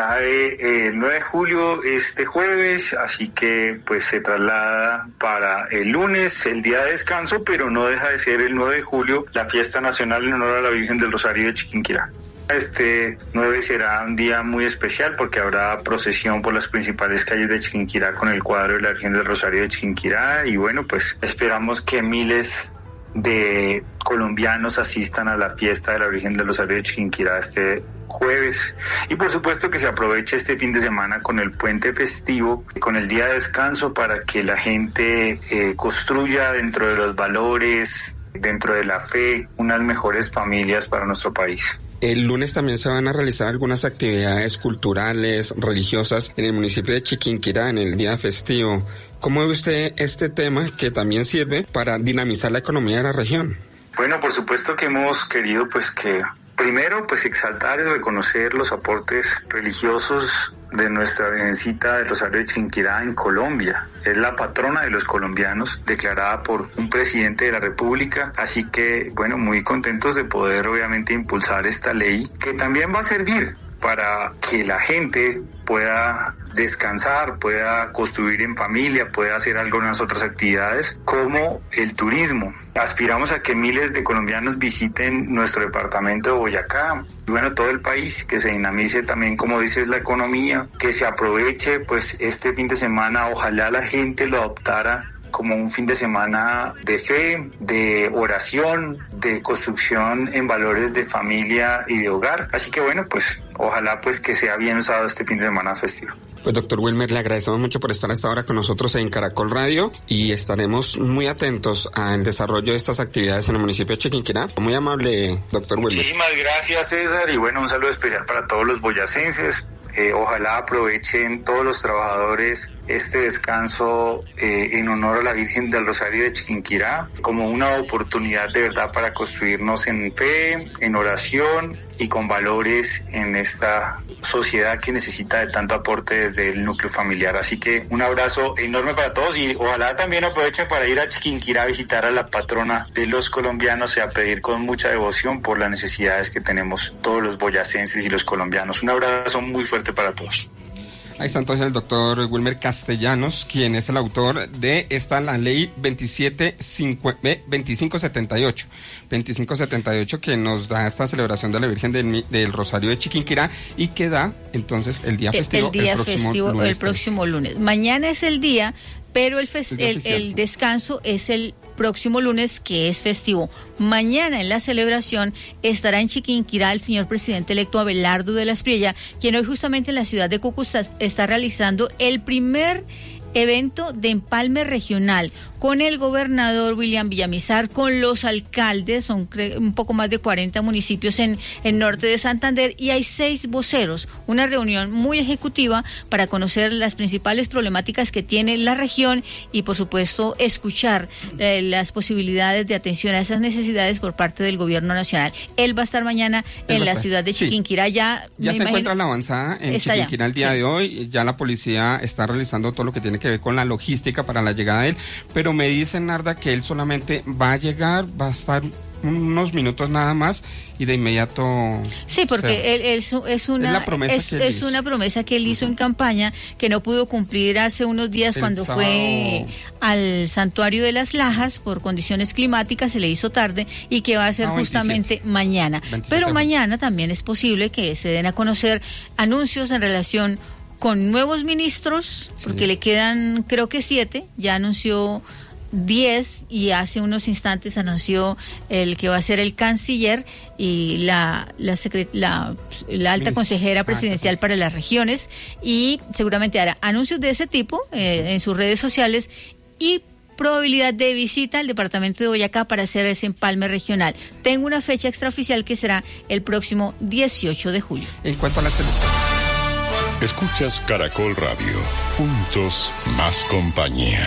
cae el 9 de julio, este jueves, así que pues se traslada para el lunes, el día de descanso, pero no deja de ser el 9 de julio la fiesta nacional en honor a la Virgen del Rosario de Chiquinquirá. Este 9 será un día muy especial porque habrá procesión por las principales calles de Chiquinquirá con el cuadro de la Virgen del Rosario de Chiquinquirá, y bueno, pues esperamos que miles de colombianos asistan a la fiesta de la Virgen del Rosario de Chiquinquirá este jueves, y por supuesto que se aproveche este fin de semana con el puente festivo, con el día de descanso, para que la gente construya dentro de los valores, dentro de la fe, unas mejores familias para nuestro país. El lunes también se van a realizar algunas actividades culturales, religiosas en el municipio de Chiquinquirá en el día festivo. ¿Cómo ve usted este tema que también sirve para dinamizar la economía de la región? Bueno, por supuesto que hemos querido pues que primero pues exaltar y reconocer los aportes religiosos de nuestra Virgencita del Rosario de Chiquinquirá en Colombia. Es la patrona de los colombianos, declarada por un presidente de la República, así que bueno, muy contentos de poder obviamente impulsar esta ley, que también va a servir para que la gente pueda descansar, pueda construir en familia, pueda hacer algunas otras actividades como el turismo. Aspiramos a que miles de colombianos visiten nuestro departamento de Boyacá, y bueno, todo el país, que se dinamice también, como dices, la economía, que se aproveche pues este fin de semana. Ojalá la gente lo adoptara como un fin de semana de fe, de oración, de construcción en valores de familia y de hogar. Así que bueno, pues ojalá pues que sea bien usado este fin de semana festivo. Pues doctor Wilmer, le agradecemos mucho por estar hasta ahora con nosotros en Caracol Radio, y estaremos muy atentos al desarrollo de estas actividades en el municipio de Chiquinquirá. Muy amable, doctor Wilmer. Muchísimas gracias, César, y bueno, un saludo especial para todos los boyacenses. Ojalá aprovechen todos los trabajadores este descanso en honor a la Virgen del Rosario de Chiquinquirá como una oportunidad de verdad para construirnos en fe, en oración y con valores en esta sociedad que necesita de tanto aporte desde el núcleo familiar. Así que un abrazo enorme para todos, y ojalá también aprovechen para ir a Chiquinquirá a visitar a la patrona de los colombianos y a pedir con mucha devoción por las necesidades que tenemos todos los boyacenses y los colombianos. Un abrazo muy fuerte para todos. Ahí está entonces el doctor Wilmer Castellanos, quien es el autor de la ley 2578, que nos da esta celebración de la Virgen del Rosario de Chiquinquirá, y que da entonces el día festivo, el próximo lunes. Mañana es el día, pero el descanso es el próximo lunes, que es festivo. Mañana en la celebración estará en Chiquinquirá el señor presidente electo Abelardo de la Espriella, quien hoy justamente en la ciudad de Cúcuta está realizando el primer evento de empalme regional con el gobernador William Villamizar, con los alcaldes, son un poco más de 40 municipios en norte de Santander, y hay 6 voceros, una reunión muy ejecutiva para conocer las principales problemáticas que tiene la región y por supuesto escuchar las posibilidades de atención a esas necesidades por parte del gobierno nacional. Él va a estar mañana en la ciudad de Chiquinquirá. Ya se encuentra la avanzada en Chiquinquirá el día de hoy. Ya la policía está realizando todo lo que tiene que que ver con la logística para la llegada de él, pero me dice Narda que él solamente va a llegar, va a estar unos minutos nada más y de inmediato. Sí, porque es una promesa que él hizo en campaña, que no pudo cumplir hace unos días cuando fue al santuario de las Lajas por condiciones climáticas, se le hizo tarde, y que va a ser justamente mañana. Pero mañana también es posible que se den a conocer anuncios en relación con nuevos ministros, porque le quedan creo que 7, ya anunció 10 y hace unos instantes anunció el que va a ser el canciller y la alta consejera presidencial para las regiones, y seguramente hará anuncios de ese tipo en sus redes sociales, y probabilidad de visita al departamento de Boyacá para hacer ese empalme regional. Tengo una fecha extraoficial que será el próximo 18 de julio. En cuanto a la selección, escuchas Caracol Radio, juntos más compañía.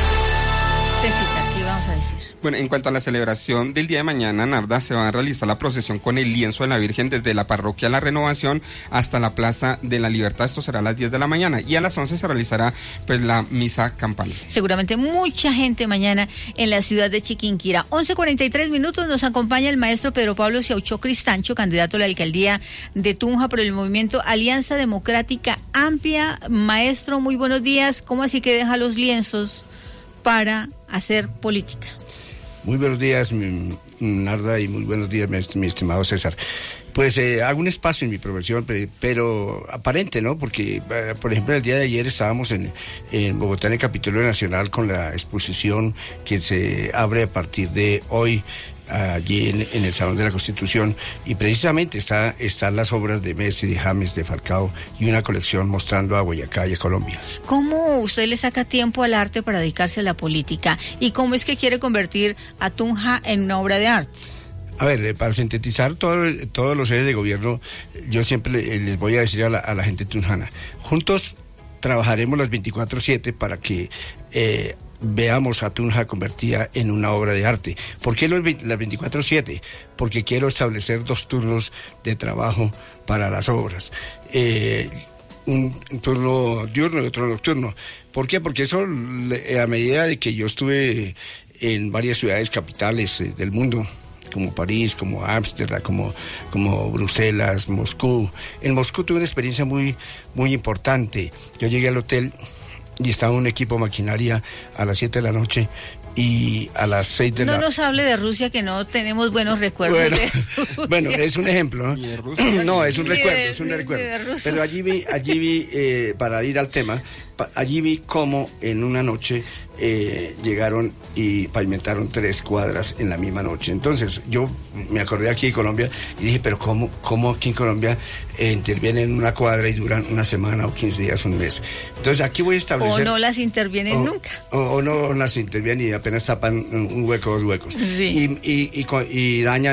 ¿Qué vamos a decir? Bueno, en cuanto a la celebración del día de mañana, Narda, se va a realizar la procesión con el lienzo de la Virgen desde la parroquia La Renovación hasta la Plaza de la Libertad. Esto será a las 10 de la mañana, y a las 11 se realizará pues la misa campal. Seguramente mucha gente mañana en la ciudad de Chiquinquirá. 11:43 nos acompaña el maestro Pedro Pablo Siaucho Cristancho, candidato a la alcaldía de Tunja por el movimiento Alianza Democrática Amplia. Maestro, muy buenos días. ¿Cómo así que deja los lienzos para hacer política? Muy buenos días, Narda, y muy buenos días, mi estimado César. Pues hago un espacio en mi profesión, pero aparente, ¿no? Porque, por ejemplo, el día de ayer estábamos en Bogotá, en el Capitolio Nacional, con la exposición que se abre a partir de hoy, allí en el Salón de la Constitución, y precisamente están las obras de Messi, de James, de Falcao, y una colección mostrando a Boyacá y a Colombia. ¿Cómo usted le saca tiempo al arte para dedicarse a la política? ¿Y cómo es que quiere convertir a Tunja en una obra de arte? A ver, para sintetizar todos los ejes de gobierno, yo siempre les voy a decir a la gente tunjana, juntos trabajaremos las 24/7 para que veamos a Tunja convertida en una obra de arte. ¿Por qué las 24/7? Porque quiero establecer 2 turnos de trabajo para las obras. Un turno diurno y otro nocturno. ¿Por qué? Porque eso, a medida de que yo estuve en varias ciudades capitales del mundo, como París, como Ámsterdam, como Bruselas, Moscú. En Moscú tuve una experiencia muy, muy importante. Yo llegué al hotel y estaba un equipo de maquinaria a las 7 de la noche, y a las 6 de la... No nos hable de Rusia, que no tenemos buenos recuerdos de Rusia. Bueno, es un ejemplo, ¿no? No, es un recuerdo, Pero allí vi, para ir al tema, allí vi cómo en una noche llegaron y pavimentaron 3 cuadras en la misma noche. Entonces yo me acordé aquí de Colombia y dije, pero ¿cómo aquí en Colombia intervienen una cuadra y duran una semana o 15 días, un mes? Entonces aquí voy a establecer... O no las intervienen nunca. O no las intervienen y apenas tapan un hueco, 2 huecos. Sí. Y dañan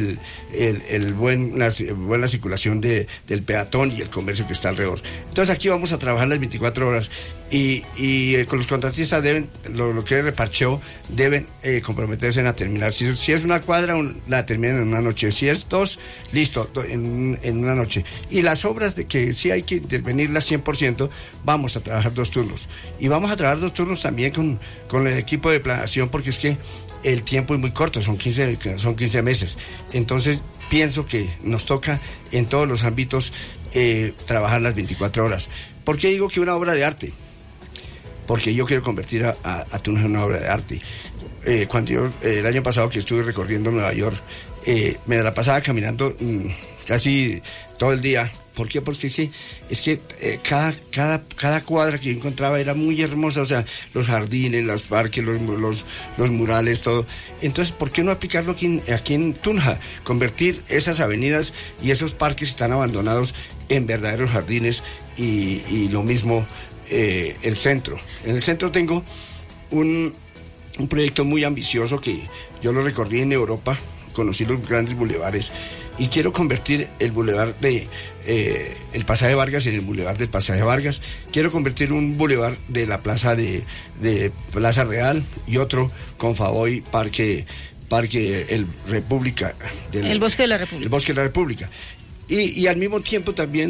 buena circulación del peatón y el comercio que está alrededor. Entonces aquí vamos a trabajar las 24 horas. Y con los contratistas deben, lo que reparcheo, deben comprometerse a terminar. Si es una cuadra, la terminan en una noche. Si es 2, listo, en una noche. Y las obras de que sí hay que intervenirlas 100%, vamos a trabajar 2 turnos. Y vamos a trabajar 2 turnos también con el equipo de planeación, porque es que el tiempo es muy corto, son 15 meses. Entonces pienso que nos toca en todos los ámbitos trabajar las 24 horas. ¿Por qué digo que una obra de arte? Porque yo quiero convertir a Tunja en una obra de arte. Cuando yo, el año pasado que estuve recorriendo Nueva York, me la pasaba caminando casi todo el día. ¿Por qué? Porque es que cada cuadra que yo encontraba era muy hermosa, o sea, los jardines, los parques, los murales, todo. Entonces, ¿por qué no aplicarlo aquí en Tunja? Convertir esas avenidas y esos parques que están abandonados en verdaderos jardines, y lo mismo el centro. En el centro tengo un proyecto muy ambicioso que yo lo recorrí en Europa, conocí los grandes bulevares, y quiero convertir el bulevar de el Pasaje Vargas en el bulevar del Pasaje Vargas. Quiero convertir un bulevar de la plaza de Plaza Real y otro con Favoy, Parque el República. El Bosque de la República. El Bosque de la República. Y al mismo tiempo también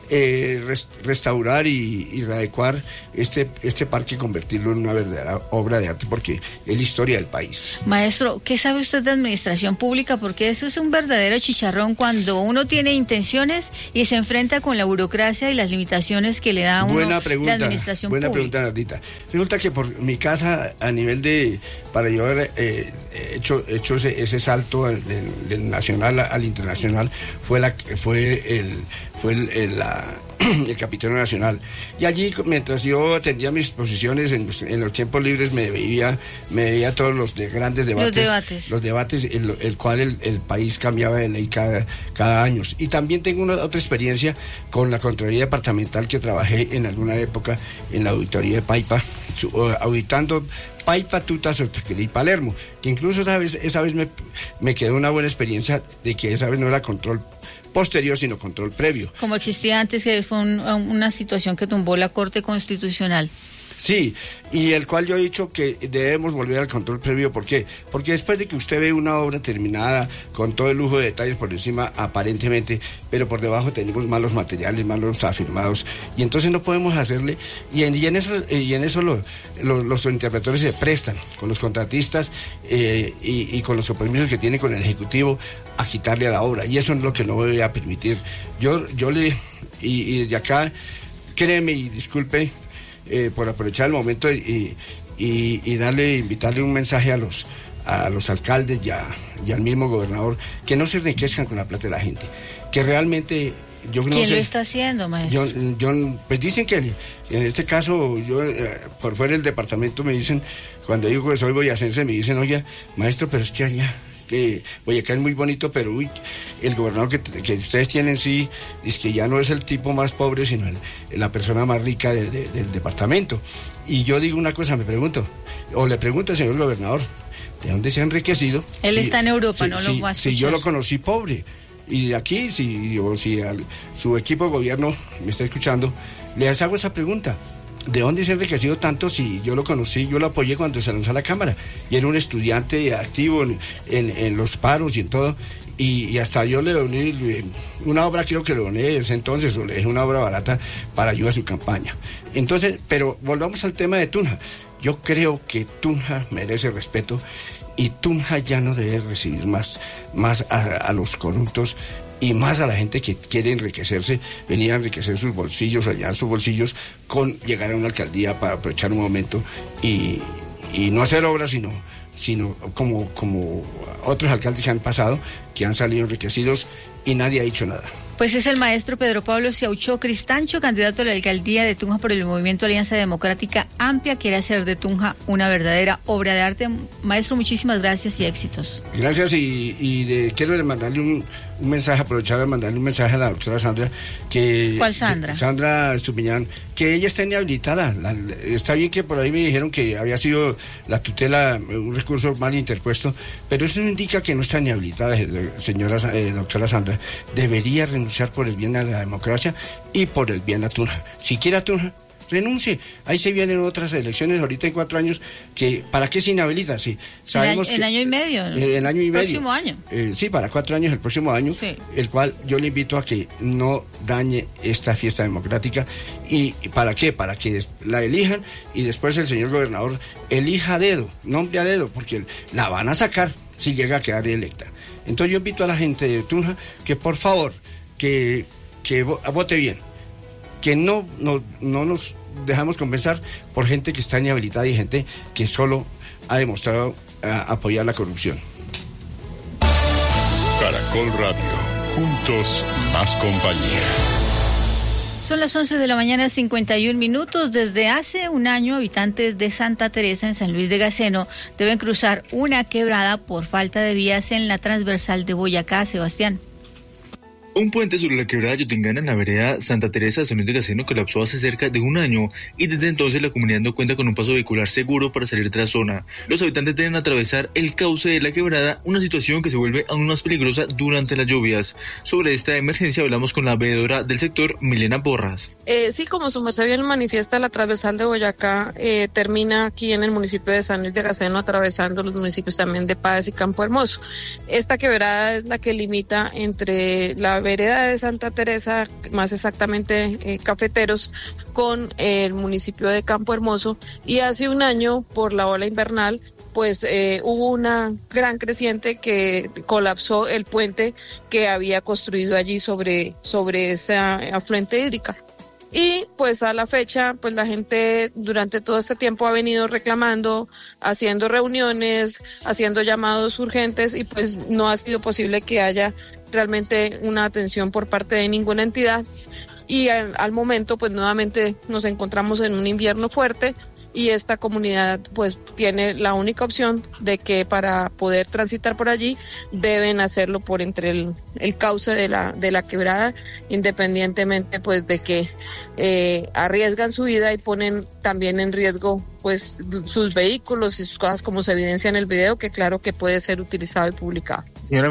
restaurar y readecuar este parque y convertirlo en una verdadera obra de arte, porque es la historia del país. Maestro, ¿qué sabe usted de administración pública? Porque eso es un verdadero chicharrón cuando uno tiene intenciones y se enfrenta con la burocracia y las limitaciones que le da a uno la administración pública. Buena pregunta, Nardita. Resulta que por mi casa, a nivel para yo haber hecho ese salto del nacional al internacional, fue el Capitolio Nacional. Y allí, mientras yo atendía mis exposiciones en los tiempos libres, me veía todos los grandes debates. Los debates, el cual el país cambiaba de ley cada año. Y también tengo otra experiencia con la Contraloría Departamental, que trabajé en alguna época en la auditoría de Paipa, auditando Paipa, Tuta, Sotoquera y Palermo, que incluso esa vez me quedó una buena experiencia de que esa vez no era control posterior, sino control previo. Como existía antes, que fue una situación que tumbó la Corte Constitucional. Sí, y el cual yo he dicho que debemos volver al control previo. ¿Por qué? Porque después de que usted ve una obra terminada, con todo el lujo de detalles por encima, aparentemente, pero por debajo tenemos malos materiales, malos afirmados, y entonces no podemos hacerle, y en eso los interventores se prestan con los contratistas y con los compromisos que tienen con el Ejecutivo a quitarle a la obra, y eso es lo que no voy a permitir. Y desde acá, créeme y disculpe, por aprovechar el momento y invitarle un mensaje a los alcaldes y al mismo gobernador, que no se enriquezcan con la plata de la gente, que realmente ¿Quién lo está haciendo, maestro? Pues dicen que en este caso, por fuera del departamento me dicen, cuando digo que soy boyacense, me dicen, oye, maestro, pero es que allá, que Boyacá es muy bonito, pero el gobernador que ustedes tienen, sí, es que ya no es el tipo más pobre, sino la persona más rica del departamento. Y yo digo una cosa, le pregunto al señor gobernador, ¿de dónde se ha enriquecido? Él está en Europa, no lo va a escuchar. Si yo lo conocí pobre, y de aquí, si su equipo de gobierno me está escuchando, les hago esa pregunta. ¿De dónde se ha enriquecido tanto si yo lo conocí, yo lo apoyé cuando se lanzó a la Cámara? Y era un estudiante activo en los paros y en todo. Y hasta yo le doné una obra, creo que le doné ese entonces, o le dejé una obra barata para ayudar a su campaña. Entonces, pero volvamos al tema de Tunja. Yo creo que Tunja merece respeto y Tunja ya no debe recibir más a los corruptos y más a la gente que quiere enriquecerse, venir a enriquecer sus bolsillos, a llenar sus bolsillos, con llegar a una alcaldía para aprovechar un momento y no hacer obras, sino como otros alcaldes que han pasado, que han salido enriquecidos y nadie ha dicho nada. Pues es el maestro Pedro Pablo Siaucho Cristancho, candidato a la alcaldía de Tunja por el Movimiento Alianza Democrática Amplia. Quiere hacer de Tunja una verdadera obra de arte. Maestro, muchísimas gracias y éxitos. Gracias, quiero mandarle un mensaje, aprovechar de mandarle un mensaje a la doctora Sandra. ¿Cuál Sandra? Sandra Estupiñán, que ella está inhabilitada. Está bien que por ahí me dijeron que había sido la tutela, un recurso mal interpuesto, pero eso no indica que no está inhabilitada, doctora Sandra. Debería renunciar por el bien a la democracia y por el bien a Tunja. Si quiere a Tunja, renuncie. Ahí se vienen otras elecciones ahorita en 4 años, que ¿para qué se inhabilita? Sí, sabemos en año y medio. En año y medio. Próximo año. Sí, para 4 años el próximo año, sí. El cual yo le invito a que no dañe esta fiesta democrática. ¿Y para qué? Para que la elijan y después el señor gobernador elija a dedo, nombre a dedo, porque la van a sacar si llega a quedar electa. Entonces yo invito a la gente de Tunja que por favor, que vote bien, que no nos dejamos convencer por gente que está inhabilitada y gente que solo ha demostrado apoyar la corrupción. Caracol Radio, juntos más compañía. Son las 11 de la mañana, 51 minutos. Desde hace un año, habitantes de Santa Teresa, en San Luis de Gaceno, deben cruzar una quebrada por falta de vías en la transversal de Boyacá. Sebastián. Un puente sobre la quebrada Yotengana en la vereda Santa Teresa de San Luis de Gaceno colapsó hace cerca de un año y desde entonces la comunidad no cuenta con un paso vehicular seguro para salir de la zona. Los habitantes deben atravesar el cauce de la quebrada, una situación que se vuelve aún más peligrosa durante las lluvias. Sobre esta emergencia hablamos con la veedora del sector, Milena Porras. Sí, como su merced bien manifiesta, la transversal de Boyacá termina aquí en el municipio de San Luis de Gaceno, atravesando los municipios también de Páez y Campo Hermoso. Esta quebrada es la que limita entre la vereda de Santa Teresa, más exactamente Cafeteros, con el municipio de Campo Hermoso, y hace un año, por la ola invernal, pues hubo una gran creciente que colapsó el puente que había construido allí sobre esa afluente hídrica. Y pues a la fecha, pues la gente durante todo este tiempo ha venido reclamando, haciendo reuniones, haciendo llamados urgentes, y pues no ha sido posible que haya realmente una atención por parte de ninguna entidad. Y al momento, pues nuevamente nos encontramos en un invierno fuerte, y esta comunidad pues tiene la única opción de que para poder transitar por allí deben hacerlo por entre el cauce de la quebrada, independientemente pues de que arriesgan su vida y ponen también en riesgo pues sus vehículos y sus cosas, como se evidencia en el video, que claro que puede ser utilizado y publicado. Señora